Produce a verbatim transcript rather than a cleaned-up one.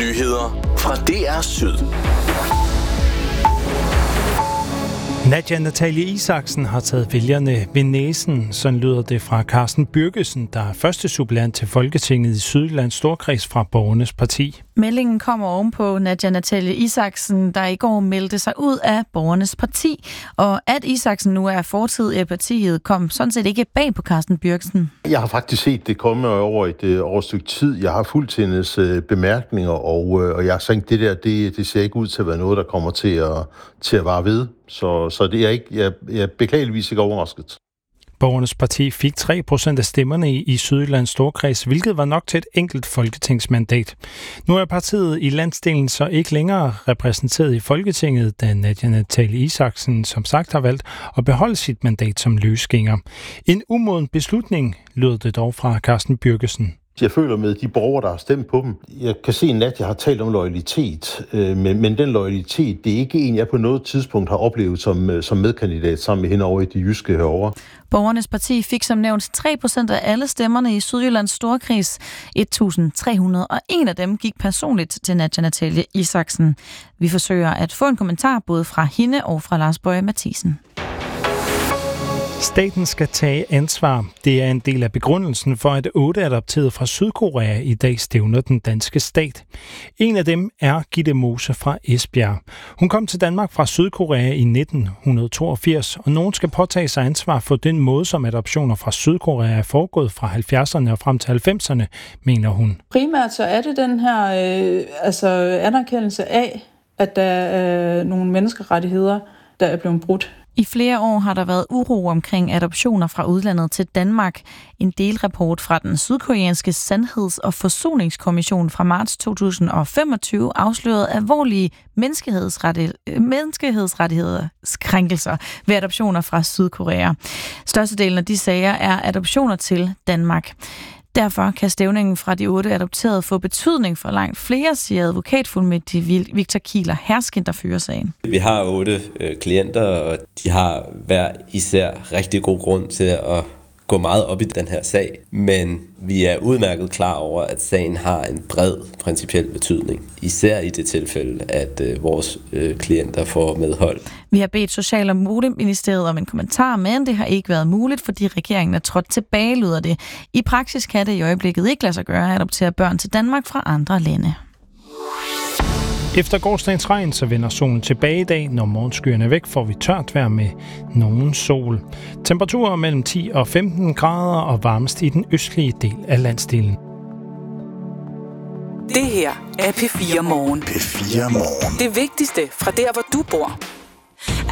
Nyheder fra D R Syd. Nadia Natalie Isaksen har taget vælgerne ved næsen, sådan lyder det fra Carsten Bürgesen, der er første suppleant til Folketinget i Sydjyllands Storkreds fra Borgernes Parti. Meldingen kommer ovenpå Nadia Natalie Isaksen, der i går meldte sig ud af Borgernes Parti. Og at Isaksen nu er fortid i partiet, kom sådan set ikke bag på Carsten Bürgesen. Jeg har faktisk set det komme over et øh, års stykke tid. Jeg har fulgt hendes øh, bemærkninger, og, øh, og jeg har tænkt, det der, det, det ser ikke ud til at være noget, der kommer til at, til at vare ved. Så, så det er ikke, jeg, jeg er beklageligvis ikke overrasket. Borgernes Parti fik tre procent af stemmerne i, i Sydjyllands Storkreds, hvilket var nok til et enkelt folketingsmandat. Nu er partiet i landsdelen så ikke længere repræsenteret i Folketinget, da Nadia Natalie Isaksen som sagt har valgt at beholde sit mandat som løsgænger. En umoden beslutning, lød det dog fra Carsten Bürgesen. Jeg føler med de borgere, der har stemt på dem. Jeg kan se, at Nadia har talt om loyalitet, men, men den loyalitet, det er ikke en, jeg på noget tidspunkt har oplevet som, som medkandidat sammen med hende over i de jyske herovre. Borgernes Parti fik som nævnt tre procent af alle stemmerne i Sydjyllands Storkreds. et tusind tre hundrede og en af dem gik personligt til Nadia Natalie Isaksen. Vi forsøger at få en kommentar både fra hende og fra Lars Boje Mathiesen. Staten skal tage ansvar. Det er en del af begrundelsen for, at otte adopterede fra Sydkorea i dag stævner den danske stat. En af dem er Gitte Mose fra Esbjerg. Hun kom til Danmark fra Sydkorea i nitten toogfirs, og nogen skal påtage sig ansvar for den måde, som adoptioner fra Sydkorea er foregået fra halvfjerdserne og frem til halvfemserne, mener hun. Primært så er det den her øh, altså anerkendelse af, at der er nogle menneskerettigheder, der er blevet brudt. I flere år har der været uro omkring adoptioner fra udlandet til Danmark. En delrapport fra den sydkoreanske Sandheds- og Forsoningskommission fra marts to tusind femogtyve afslørede alvorlige menneskehedsrettighedskrænkelser ved adoptioner fra Sydkorea. Størstedelen af de sager er adoptioner til Danmark. Derfor kan stævningen fra de otte adopterede få betydning for langt flere, siger advokatfuldmægtig Victor Kieler Herskin, der fører sagen. Vi har otte øh, klienter, og de har hver især rigtig god grund til at gå meget op i den her sag. Men vi er udmærket klar over, at sagen har en bred principiel betydning. Især i det tilfælde, at øh, vores øh, klienter får medhold. Vi har bedt Social- og Boligministeriet om en kommentar, men det har ikke været muligt, fordi regeringen er trådt tilbage, lyder det. I praksis kan det i øjeblikket ikke lade sig gøre at adoptere børn til Danmark fra andre lande. Efter gårsdagens regn, så vender solen tilbage i dag. Når morgenskyerne er væk, får vi tørt vejr med nogen sol. Temperaturer mellem ti og femten grader og varmest i den østlige del af landsdelen. Det her er P fire Morgen. P fire Morgen. Det vigtigste fra der, hvor du bor.